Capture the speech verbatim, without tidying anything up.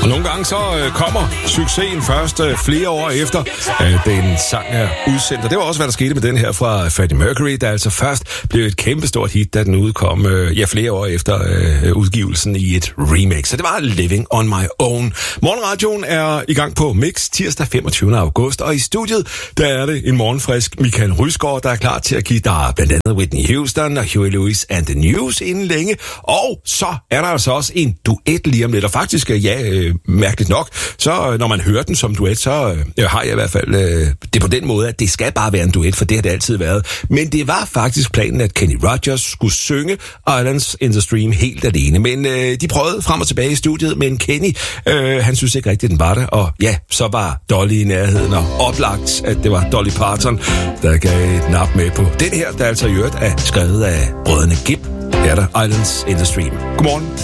Nogle gange så øh, kommer succesen først øh, flere år efter, øh, den sang er udsendt. Og det var også, hvad der skete med den her fra Freddie Mercury, der altså først blev et kæmpestort hit, da den udkom øh, ja, flere år efter øh, udgivelsen i et remake. Så det var Living on My Own. Morgenradioen er i gang på Mix tirsdag femogtyvende august, og i studiet, der er det en morgenfrisk Michael Rysgaard, der er klar til at give dig blandt andet Whitney Houston og Huey Lewis and the News inden længe. Og så er der altså også en duet lige om lidt, og faktisk, ja, øh, mærkeligt nok, så når man hører den som duet, så øh, har jeg i hvert fald øh, det på den måde, at det skal bare være en duet, for det har det altid været. Men det var faktisk planen, at Kenny Rogers skulle synge Islands in the Stream helt alene. Men øh, de prøvede frem og tilbage i studiet, men Kenny, øh, han synes ikke rigtigt, den var der. Og ja, så var Dolly i nærheden, og oplagt, at det var Dolly Parton, der gav et nap med på den her, der altså i øvrigt er skrevet af brødrene Gibb. Her er der Islands in the Stream. Godmorgen.